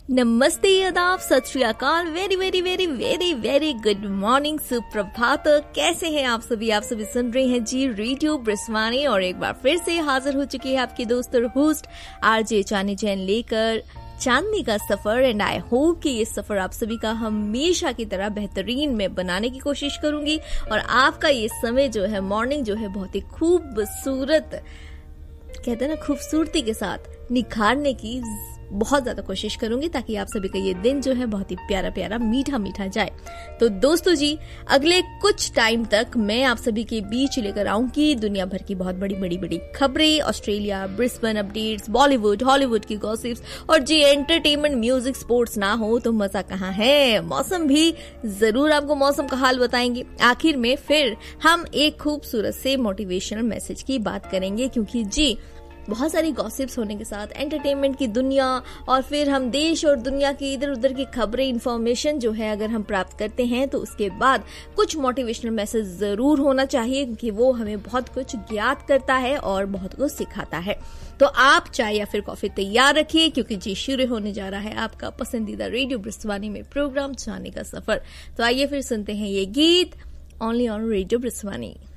नमस्ते, आदाब, सत श्री अकाल, very very very very very good morning, सुप्रभात। कैसे हैं आप सभी सुन रहे हैं जी रेडियो ब्रिस्वानी और एक बार फिर से हाजिर हो चुकी है आपके दोस्त और होस्ट आरजे चानी जैन लेकर चांदनी का सफर। एंड आई होप कि ये सफर आप सभी का हमेशा की तरह बेहतरीन में बनाने की कोशिश करूंगी और आपका ये समय जो है, मॉर्निंग जो है, बहुत ही खूबसूरत, कहते हैं ना, खूबसूरती के साथ निखारने की बहुत ज्यादा कोशिश करूंगी ताकि आप सभी का ये दिन जो है बहुत ही प्यारा प्यारा मीठा मीठा जाए। तो दोस्तों जी, अगले कुछ टाइम तक मैं आप सभी के बीच लेकर आऊंगी दुनिया भर की बहुत बड़ी बड़ी बड़ी खबरें, Australia, Brisbane updates, Bollywood, Hollywood की गॉसिप्स और जी एंटरटेनमेंट, म्यूजिक, स्पोर्ट्स ना हो तो मजा कहाँ है। मौसम भी जरूर आपको मौसम का हाल बताएंगे। आखिर में फिर हम एक खूबसूरत से मोटिवेशनल मैसेज की बात करेंगे, क्योंकि जी बहुत सारी गॉसिप्स होने के साथ एंटरटेनमेंट की दुनिया और फिर हम देश और दुनिया की इधर उधर की खबरें, इंफॉर्मेशन जो है अगर हम प्राप्त करते हैं तो उसके बाद कुछ मोटिवेशनल मैसेज जरूर होना चाहिए, क्योंकि वो हमें बहुत कुछ ज्ञात करता है और बहुत कुछ सिखाता है। तो आप चाय या फिर कॉफी तैयार रखिए, क्योंकि जी शुरू होने जा रहा है आपका पसंदीदा रेडियो ब्रिस्वानी में प्रोग्राम चांदनी का सफर। तो आइए फिर सुनते हैं ये गीत ओनली ऑन रेडियो ब्रिस्वानी।